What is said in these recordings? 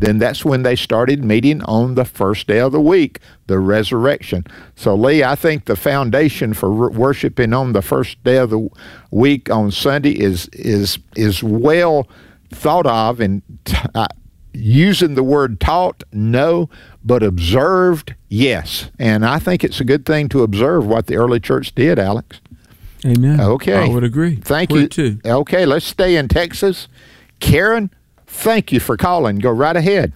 then that's when they started meeting on the first day of the week, the resurrection. So, Lee, I think the foundation for worshiping on the first day of the week on Sunday is well thought of, and using the word taught, no, but observed, yes. And I think it's a good thing to observe what the early church did, Alex. Amen. Okay. I would agree. Thank Where you. to? Okay, let's stay in Texas. Karen, thank you for calling. Go right ahead.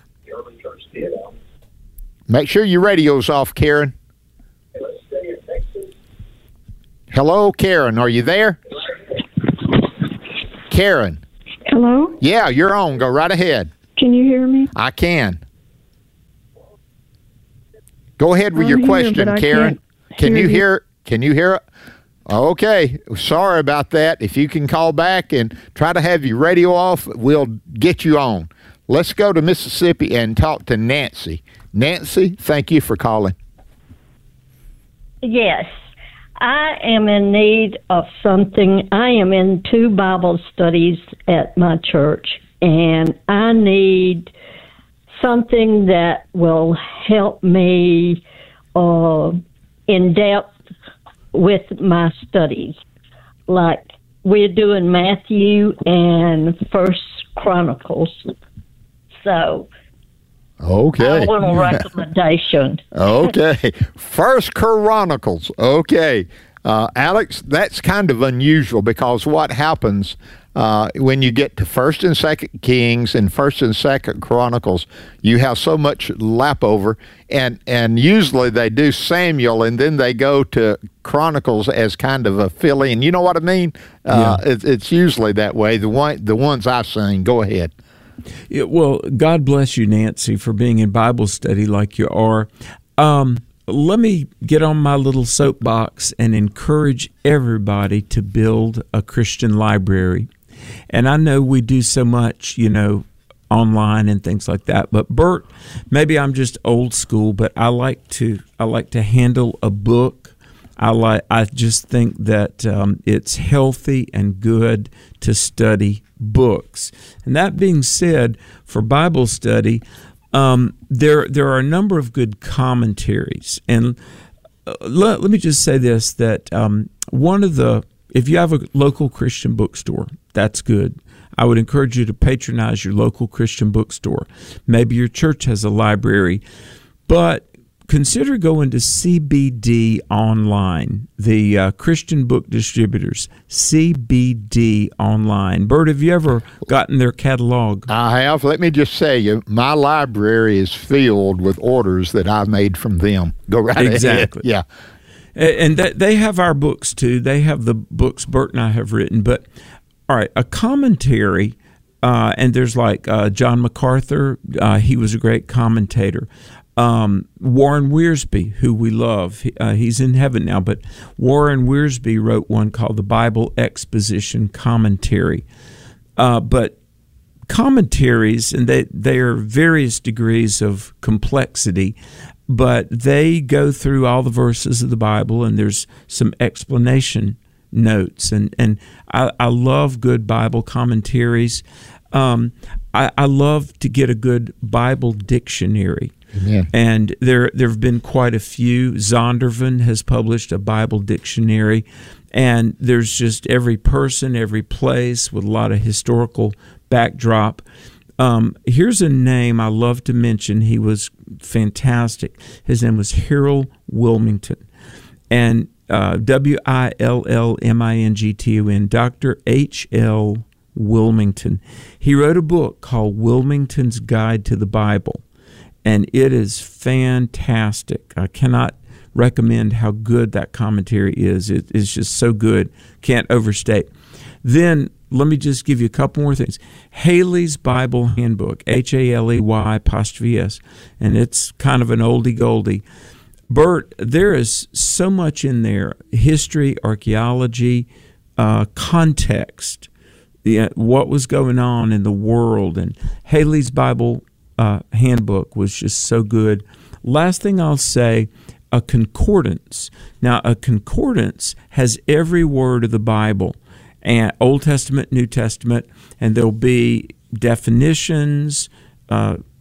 Make sure your radio's off, Karen. Hello, Karen. Are you there? Karen. Hello? Yeah, you're on. Go right ahead. Can you hear me? I can. Go ahead with your question, Karen. Can you hear? Can you hear? Okay, sorry about that. If you can call back and try to have your radio off, we'll get you on. Let's go to Mississippi and talk to Nancy. Nancy, thank you for calling. Yes, I am in need of something. I am in 2 Bible studies at my church, and I need something that will help me in depth with my studies. Like we're doing Matthew and First Chronicles. So okay, I want a recommendation. Okay, First Chronicles. Okay, Alex, that's kind of unusual because what happens when you get to First and Second Kings and First and Second Chronicles, you have so much lap over, and usually they do Samuel and then they go to Chronicles as kind of a fill-in. You know what I mean? Yeah. It's usually that way. The ones I've seen. Go ahead. Yeah, well, God bless you, Nancy, for being in Bible study like you are. Let me get on my little soapbox and encourage everybody to build a Christian library. And I know we do so much, online and things like that. But Bert, maybe I'm just old school, but I like to handle a book. I just think that it's healthy and good to study books. And that being said, for Bible study, there are a number of good commentaries. And let me just say this, that if you have a local Christian bookstore, that's good. I would encourage you to patronize your local Christian bookstore. Maybe your church has a library, but consider going to CBD Online, the Christian book distributors, CBD Online. Bert, have you ever gotten their catalog? I have. Let me just say, my library is filled with orders that I made from them. Go right ahead. Exactly. Yeah. And they have our books, too. They have the books Bert and I have written. But, all right, a commentary, and there's like John MacArthur. He was a great commentator. Warren Wiersbe, who we love, he's in heaven now, but Warren Wiersbe wrote one called the Bible Exposition Commentary. But commentaries, and they are various degrees of complexity, but they go through all the verses of the Bible, and there's some explanation notes, and I love good Bible commentaries. I love to get a good Bible dictionary. Amen. And there have been quite a few. Zondervan has published a Bible dictionary, and there's just every person, every place with a lot of historical backdrop. Here's a name I love to mention. He was fantastic. His name was Harold Wilmington, and Willmington, Dr. H.L. Wilmington. He wrote a book called Wilmington's Guide to the Bible, and it is fantastic. I cannot recommend how good that commentary is. It is just so good. Can't overstate. Then let me just give you a couple more things. Haley's Bible Handbook, HALEY', and it's kind of an oldie goldie. Bert, there is so much in there: history, archaeology, context, what was going on in the world. And Haley's Bible Handbook was just so good. Last thing I'll say, a concordance. Now, a concordance has every word of the Bible, and Old Testament, New Testament, and there'll be definitions,